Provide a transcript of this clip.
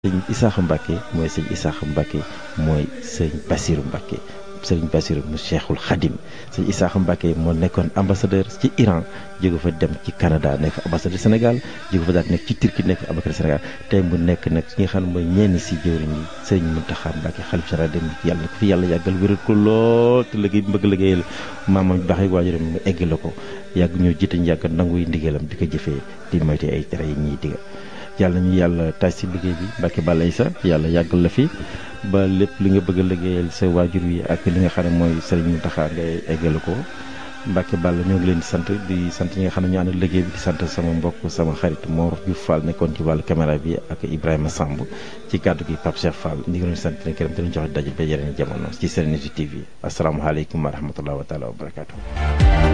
sëñ Isaaxa Mbacke mooy sëñ Isaaxa Mbacke mooy sëñ Bassirou Mbacke sëñ Bassirou mu Cheikhul Khadim sëñ Isaaxa Mbacke moo nekkoon ambassadeur ci Iran jóge fa dem ci Canada nekk ambassadeur Sénégal jóge fa daal nekk ci Turquie nekk ambassadeur Sénégal tey mu nekk nag ki nga xam ne mooy ñenn si jëwriñ yi sëñ Mountakha Mbacke xalif général dem yàlla ko fi yàlla yàggal wéral ko lool te liggéey bi bëgg liggéeyal maamam bi baax yi waajuram mu egg la ko yàgg ñoo jiite ñu yàgg nanguy ndigalam di ko jëfee di moyte ay tere yi ñuy digal yàlla ñu yàlla taaj si liggéey bi Mbacke Balla Aïssa yàlla yàggal la fi ba lépp li nga bëgg a liggéeyal sa waajur wi ak li nga xam ne mooy Serigne Mountakha ngay eggale ko Mbacke Balla ñoo ngi leen di sant ñi nga xam ne ñu ànd liggéey bi di sant sama mbokk sama xarit Mor Diouf Fall nekkoon ci wàllu caméra bi ak Ibrahima Samb ci kàddu gi Pape Cheikh Fall ñu ngi leen di sant leen këram te ñu joxe daje ba yeneen jamono ci Serenity TV asalaamaaleykum wa rahmatulah wa taala wa barakaatu.